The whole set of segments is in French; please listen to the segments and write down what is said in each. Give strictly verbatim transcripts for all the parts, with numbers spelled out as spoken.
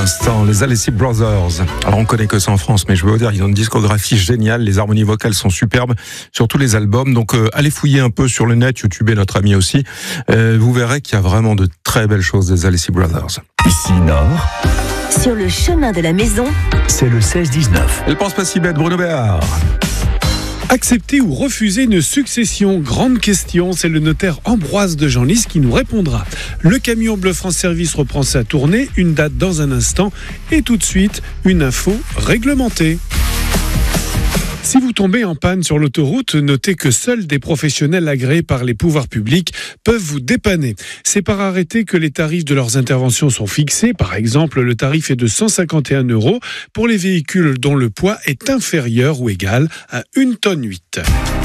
l'instant, les Alessi Brothers. Alors on connaît que ça en France, mais je veux vous dire, ils ont une discographie géniale, les harmonies vocales sont superbes sur tous les albums, donc euh, allez fouiller un peu sur le net, YouTube est notre ami aussi, euh, vous verrez qu'il y a vraiment de très belles choses des Alessi Brothers. Ici Nord, sur le chemin de la maison, c'est le seize dix-neuf. Elle pense pas si bête, Bruno Béard. Accepter ou refuser une succession? Grande question, c'est le notaire Ambroise de Genlis qui nous répondra. Le camion Bleu France Service reprend sa tournée, une date dans un instant et tout de suite, une info réglementée. Si vous tombez en panne sur l'autoroute, notez que seuls des professionnels agréés par les pouvoirs publics peuvent vous dépanner. C'est par arrêté que les tarifs de leurs interventions sont fixés. Par exemple, le tarif est de cent cinquante et un euros pour les véhicules dont le poids est inférieur ou égal à une tonne huit.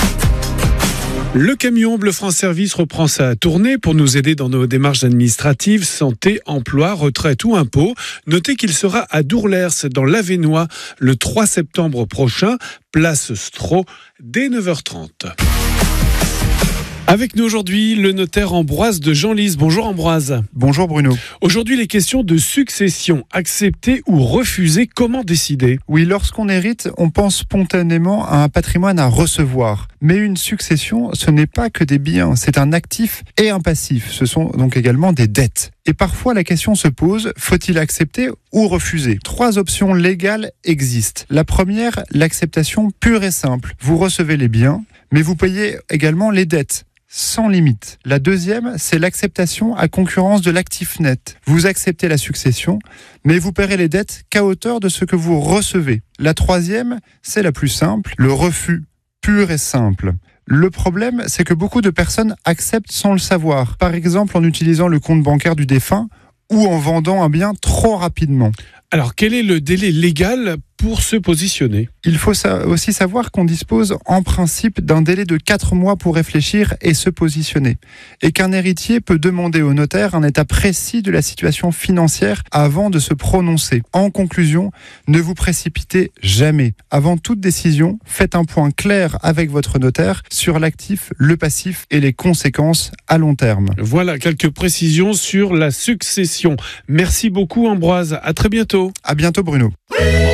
Le camion Bleu France Service reprend sa tournée pour nous aider dans nos démarches administratives, santé, emploi, retraite ou impôts. Notez qu'il sera à Dourlers, dans l'Avesnois, le trois septembre prochain, place Stroh, dès neuf heures trente. Avec nous aujourd'hui, le notaire Ambroise de Genlis. Bonjour Ambroise. Bonjour Bruno. Aujourd'hui, les questions de succession. Accepter ou refuser, comment décider? Oui, lorsqu'on hérite, on pense spontanément à un patrimoine à recevoir. Mais une succession, ce n'est pas que des biens, c'est un actif et un passif. Ce sont donc également des dettes. Et parfois, la question se pose, faut-il accepter ou refuser? Trois options légales existent. La première, l'acceptation pure et simple. Vous recevez les biens, mais vous payez également les dettes, sans limite. La deuxième, c'est l'acceptation à concurrence de l'actif net. Vous acceptez la succession, mais vous paierez les dettes qu'à hauteur de ce que vous recevez. La troisième, c'est la plus simple, le refus pur et simple. Le problème, c'est que beaucoup de personnes acceptent sans le savoir. Par exemple, en utilisant le compte bancaire du défunt ou en vendant un bien trop rapidement. Alors, quel est le délai légal pour se positionner? Il faut aussi savoir qu'on dispose en principe d'un délai de quatre mois pour réfléchir et se positionner. Et qu'un héritier peut demander au notaire un état précis de la situation financière avant de se prononcer. En conclusion, ne vous précipitez jamais. Avant toute décision, faites un point clair avec votre notaire sur l'actif, le passif et les conséquences à long terme. Voilà quelques précisions sur la succession. Merci beaucoup Ambroise, à très bientôt. À bientôt Bruno.